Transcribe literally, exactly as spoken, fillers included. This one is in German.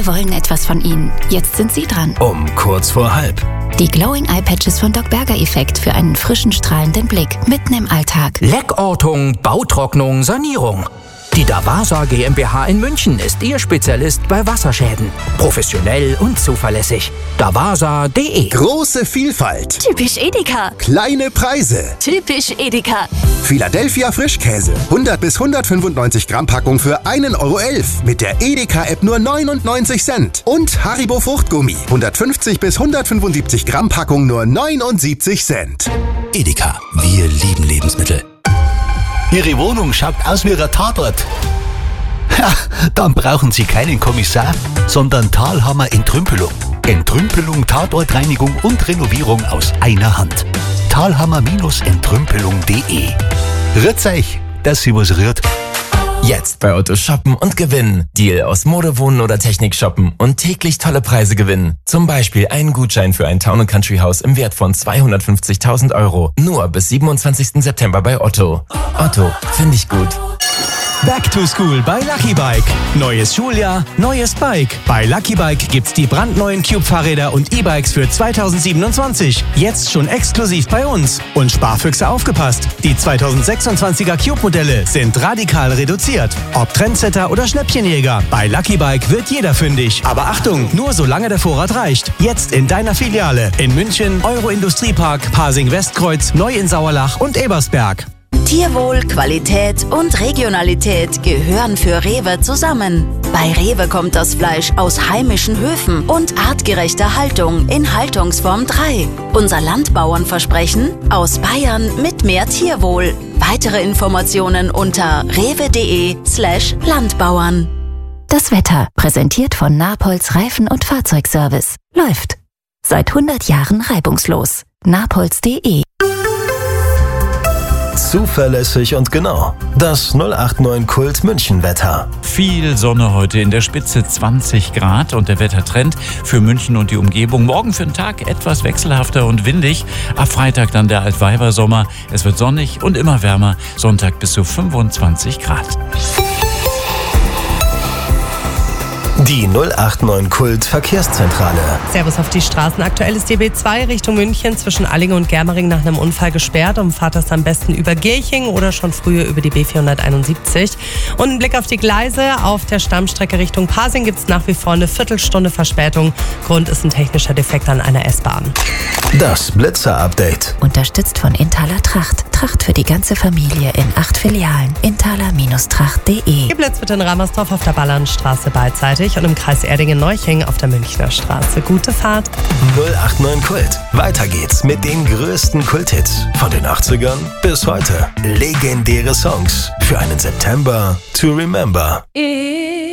Alle wollen etwas von ihnen. Jetzt sind Sie dran. Um kurz vor halb. Die Glowing Eye Patches von Doc Berger Effekt für einen frischen, strahlenden Blick mitten im Alltag. Leckortung, Bautrocknung, Sanierung. Die Davasa GmbH in München ist Ihr Spezialist bei Wasserschäden. Professionell und zuverlässig. davasa punkt de. Große Vielfalt. Typisch Edeka. Kleine Preise. Typisch Edeka. Philadelphia Frischkäse. hundert bis hundertfünfundneunzig Gramm Packung für einen Euro elf. Mit der Edeka-App nur neunundneunzig Cent. Und Haribo Fruchtgummi. hundertfünfzig bis hundertfünfundsiebzig Gramm Packung nur neunundsiebzig Cent. Edeka. Wir lieben Lebensmittel. Ihre Wohnung schaut aus wie ein Tatort. Ja, dann brauchen Sie keinen Kommissar, sondern Thalhammer Entrümpelung. Entrümpelung, Tatortreinigung und Renovierung aus einer Hand. Thalhammer Entrümpelung punkt de. Rührt's euch, dass Sie was rührt. Jetzt bei Otto shoppen und gewinnen. Deal aus Mode, Wohnen oder Technik shoppen und täglich tolle Preise gewinnen. Zum Beispiel einen Gutschein für ein Town and Country Haus im Wert von zweihundertfünfzigtausend Euro. Nur bis siebenundzwanzigsten September bei Otto. Otto, finde ich gut. Back to School bei Lucky Bike. Neues Schuljahr, neues Bike. Bei Lucky Bike gibt's die brandneuen Cube-Fahrräder und E-Bikes für zweitausendsiebenundzwanzig. Jetzt schon exklusiv bei uns. Und Sparfüchse aufgepasst. Die zweitausendsechsundzwanziger Cube-Modelle sind radikal reduziert. Ob Trendsetter oder Schnäppchenjäger. Bei Lucky Bike wird jeder fündig. Aber Achtung, nur solange der Vorrat reicht. Jetzt in deiner Filiale. In München, Euro-Industriepark, Pasing-Westkreuz, Neu in Sauerlach und Ebersberg. Tierwohl, Qualität und Regionalität gehören für Rewe zusammen. Bei Rewe kommt das Fleisch aus heimischen Höfen und artgerechter Haltung in Haltungsform drei. Unser Landbauernversprechen: aus Bayern mit mehr Tierwohl. Weitere Informationen unter rewe.de slash Landbauern. Das Wetter, präsentiert von Napolz Reifen- und Fahrzeugservice. Läuft. Seit hundert Jahren reibungslos. napolz punkt de. Zuverlässig und genau. Das null acht neun Kult München Wetter. Viel Sonne heute, in der Spitze zwanzig Grad und der Wettertrend für München und die Umgebung. Morgen für den Tag etwas wechselhafter und windig. Ab Freitag dann der Altweibersommer. Es wird sonnig und immer wärmer. Sonntag bis zu fünfundzwanzig Grad. Die null acht neun Kult Verkehrszentrale. Servus auf die Straßen. Aktuell ist die B zwei Richtung München zwischen Allingen und Germering nach einem Unfall gesperrt. Umfahrt das am besten über Gilching oder schon früher über die B vierhunderteinundsiebzig. Und ein Blick auf die Gleise. Auf der Stammstrecke Richtung Pasing gibt es nach wie vor eine Viertelstunde Verspätung. Grund ist ein technischer Defekt an einer S-Bahn. Das Blitzer-Update. Unterstützt von Inthaler Tracht. Tracht für die ganze Familie in acht Filialen. inthaler Tracht punkt de. Geblitzt wird in Ramersdorf auf der Ballernstraße beidseitig und im Kreis Erdingen-Neuching auf der Münchner Straße. Gute Fahrt. null acht neun Kult. Weiter geht's mit den größten Kulthits von den achtzigern bis heute. Legendäre Songs für einen September to remember. Ich